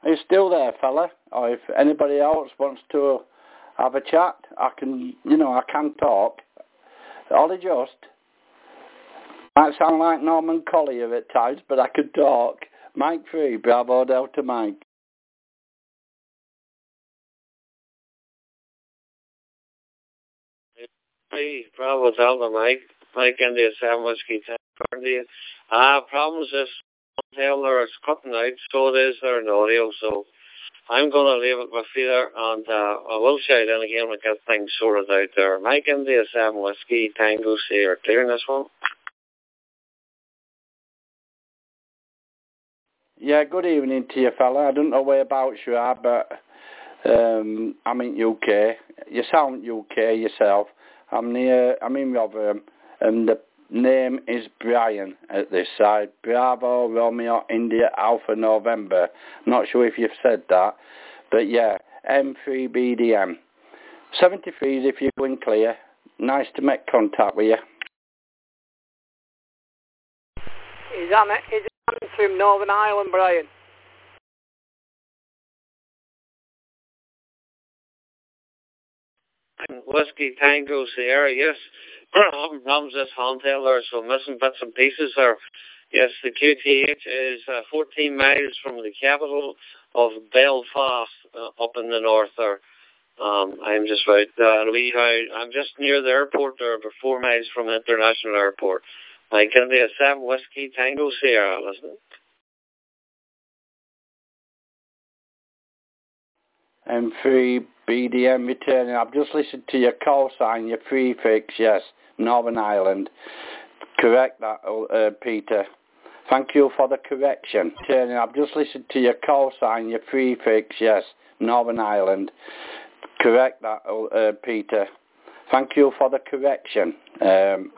Are you still there, fella? Or if anybody else wants to have a chat, I can, I can talk. Ollie just. Might sound like Norman Collier at times, but I could talk. Mike 3, Bravo Delta Mike. Hey, Bravo Delta Mike. Mike India 7 Whiskey 10. Problems is Taylor is cutting out, so it is there in audio, so I'm going to leave it with Peter, and I will shout in again and get things sorted out there. Mike India 7 Whiskey Tango Sierra. Clearing this one? Yeah, good evening to you, fella. I don't know whereabouts you are, but I'm in UK. You sound UK yourself. I'm in Rotherham, and the name is Brian at this side. Bravo, Romeo, India, Alpha, November. Not sure if you've said that, but yeah, M3BDM. 73s if you're going clear. Nice to make contact with you. Is that from Northern Ireland, Brian? Whiskey Tango Sierra, yes. Having problems this hand Taylor, so missing bits and pieces there. Yes, the QTH is 14 miles from the capital of Belfast, up in the north there. I'm just right, I'm just near the airport there, about 4 miles from the international airport. I can be a 7 Whiskey Tango Sierra, listen. M3 BDM returning. I've just listened to your call sign, your prefix, yes, Northern Ireland. Correct that, Peter. Thank you for the correction. I've just listened to your call sign, your prefix, yes, Northern Ireland. Correct that, Peter. Thank you for the correction.